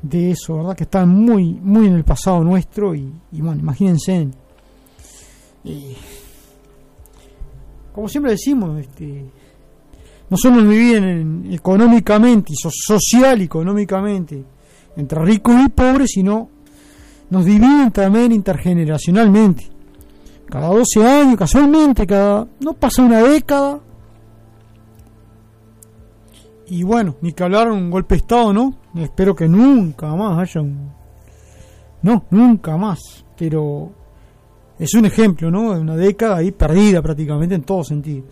de eso, ¿verdad? Que está muy, muy en el pasado nuestro y bueno, imagínense. Como siempre decimos, no solo nos dividen económicamente y social económicamente entre ricos y pobres, sino nos dividen también intergeneracionalmente. Cada 12 años, casualmente, no pasa una década. Y bueno, ni que hablar de un golpe de Estado, ¿no? Espero que nunca más haya No, nunca más. Pero es un ejemplo, ¿no? De una década ahí perdida prácticamente en todo sentido.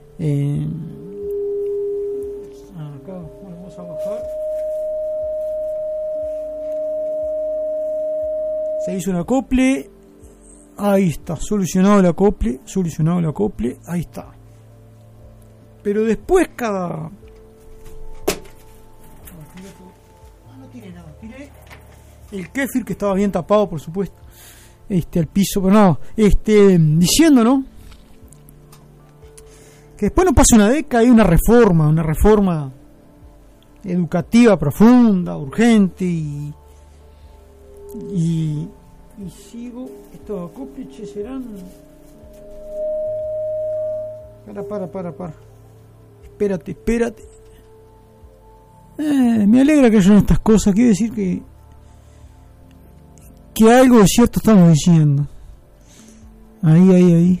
Acá, bueno, vamos a bajar. Se hizo un acople. Ahí está, solucionado el acople, ahí está. Pero después no tiene nada, tiré el kéfir que estaba bien tapado, por supuesto, al piso, pero no, diciendo, ¿no? Que después no pasa una década, hay una reforma educativa profunda, urgente y sigo. Estos acoples serán. Para. Espérate. Me alegra que hayan estas cosas. Quiere decir que algo de cierto estamos diciendo. Ahí.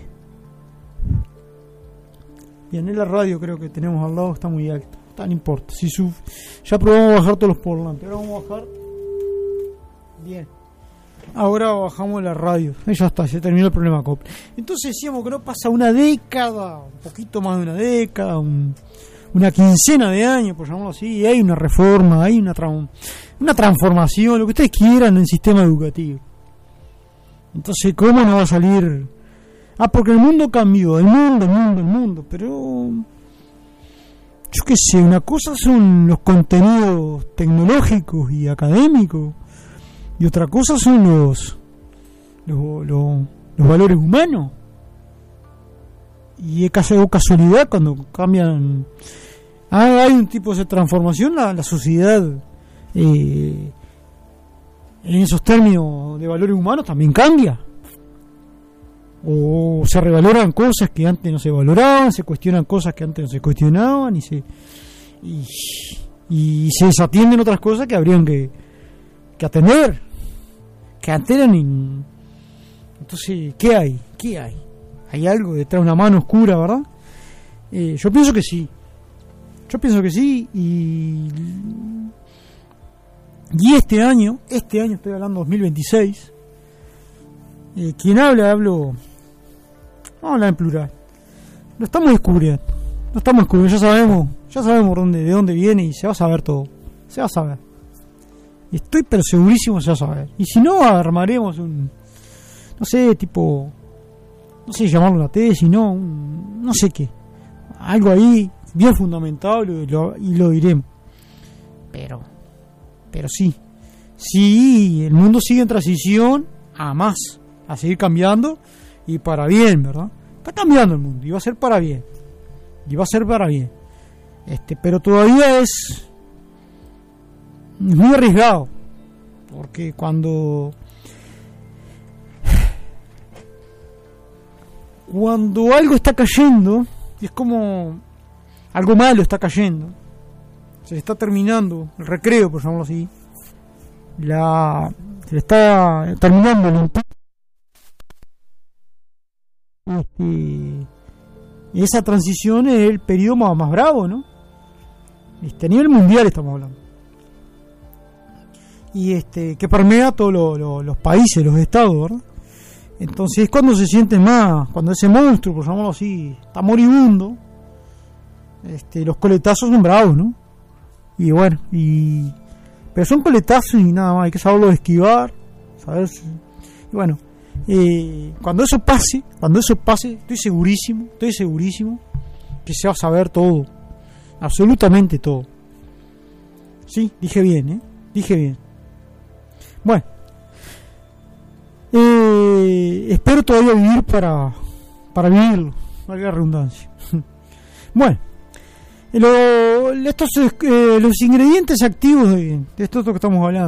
Bien, en la radio creo que tenemos al lado, está muy alto. No importa. Ya probamos bajar todos los parlantes. Ahora vamos a bajar. Bien. Ahora bajamos la radio. Ya está, se terminó el problema acople. Entonces decíamos que no pasa una década, un poquito más de una década, una quincena de años, por llamarlo así, y hay una reforma, hay una transformación, lo que ustedes quieran en el sistema educativo. Entonces, ¿cómo no va a salir? Porque el mundo cambió, el mundo, pero yo qué sé, una cosa son los contenidos tecnológicos y académicos, y otra cosa son los valores humanos. Y es casualidad cuando cambian. Hay un tipo de transformación, la sociedad en esos términos de valores humanos también cambia. O se revaloran cosas que antes no se valoraban, se cuestionan cosas que antes no se cuestionaban y se desatienden otras cosas que habrían que atender. Que alteran. Entonces, ¿qué hay? ¿Hay algo detrás de una mano oscura, verdad? Yo pienso que sí. Y este año estoy hablando 2026. Quien hablo. Vamos a hablar en plural. Lo estamos descubriendo. Ya sabemos de dónde viene y se va a saber todo. Se va a saber. Estoy pero segurísimo se va a saber. Y si no, armaremos no sé, llamarlo una tesis, no sé qué. Algo ahí bien fundamentado y lo diremos. Pero sí, el mundo sigue en transición a más, a seguir cambiando y para bien, ¿verdad? Está cambiando el mundo y va a ser para bien. Pero todavía es muy arriesgado, porque cuando algo está cayendo, es como algo malo está cayendo, se está terminando el recreo, por llamarlo así, se le está terminando el y esa transición es el periodo más bravo, ¿no? A nivel mundial estamos hablando. Y que permea todos los países, los estados, ¿verdad? Entonces es cuando se siente más, cuando ese monstruo, por llamarlo así, está moribundo, los coletazos son bravos, ¿no? Y bueno, pero son coletazos y nada más, hay que saberlo esquivar, saber. Y bueno, cuando eso pase, estoy segurísimo que se va a saber todo, absolutamente todo. Sí, dije bien. Bueno, espero todavía vivir para vivirlo, valga la redundancia. Bueno, los ingredientes activos de esto que estamos hablando.